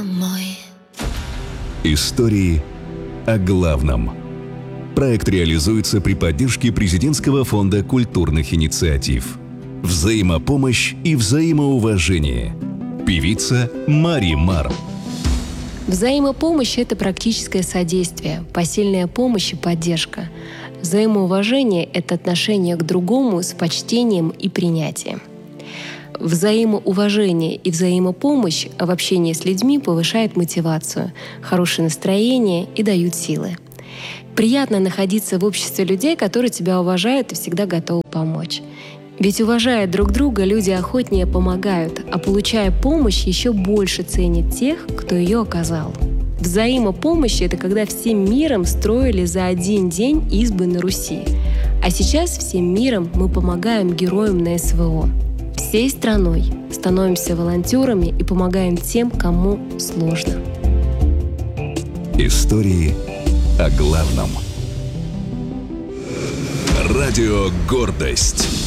Мой. Истории о главном. Проект реализуется при поддержке Президентского фонда культурных инициатив. Взаимопомощь и взаимоуважение. Певица Мари Мар. Взаимопомощь – это практическое содействие, посильная помощь и поддержка. Взаимоуважение – это отношение к другому с почтением и принятием. Взаимоуважение и взаимопомощь в общении с людьми повышает мотивацию, хорошее настроение и дают силы. Приятно находиться в обществе людей, которые тебя уважают и всегда готовы помочь. Ведь уважая друг друга, люди охотнее помогают, а получая помощь, еще больше ценят тех, кто ее оказал. Взаимопомощь – это когда всем миром строили за один день избы на Руси. А сейчас всем миром мы помогаем героям на СВО. Всей страной становимся волонтерами и помогаем тем, кому сложно. Истории о главном. Радио «Гордость».